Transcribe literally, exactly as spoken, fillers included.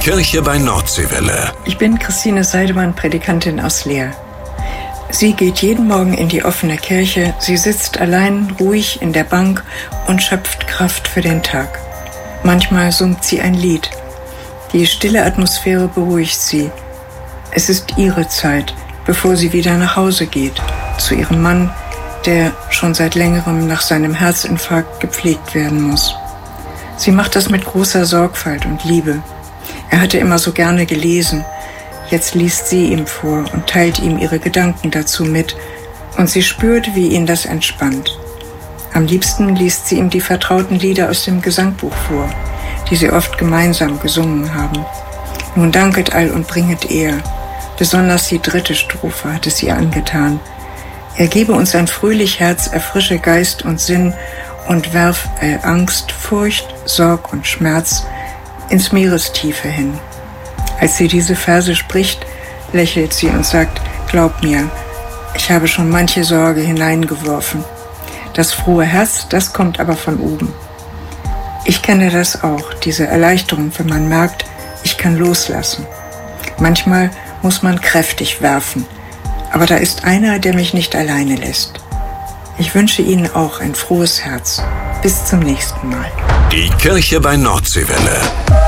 Kirche bei Nordseewelle. Ich bin Christine Seidemann, Predikantin aus Leer. Sie geht jeden Morgen in die offene Kirche. Sie sitzt allein ruhig in der Bank und schöpft Kraft für den Tag. Manchmal summt sie ein Lied. Die stille Atmosphäre beruhigt sie. Es ist ihre Zeit, bevor sie wieder nach Hause geht, zu ihrem Mann, der schon seit längerem nach seinem Herzinfarkt gepflegt werden muss. Sie macht das mit großer Sorgfalt und Liebe. Er hatte immer so gerne gelesen. Jetzt liest sie ihm vor und teilt ihm ihre Gedanken dazu mit. Und sie spürt, wie ihn das entspannt. Am liebsten liest sie ihm die vertrauten Lieder aus dem Gesangbuch vor, die sie oft gemeinsam gesungen haben. Nun danket all und bringet er. Besonders die dritte Strophe hat es ihr angetan. Er gebe uns ein fröhlich Herz, erfrische Geist und Sinn und werf all Angst, Furcht, Sorg und Schmerz ins Meerestiefe hin. Als sie diese Verse spricht, lächelt sie und sagt, glaub mir, ich habe schon manche Sorge hineingeworfen. Das frohe Herz, das kommt aber von oben. Ich kenne das auch, diese Erleichterung, wenn man merkt, ich kann loslassen. Manchmal muss man kräftig werfen, aber da ist einer, der mich nicht alleine lässt. Ich wünsche Ihnen auch ein frohes Herz. Bis zum nächsten Mal. Die Kirche bei Nordseewelle.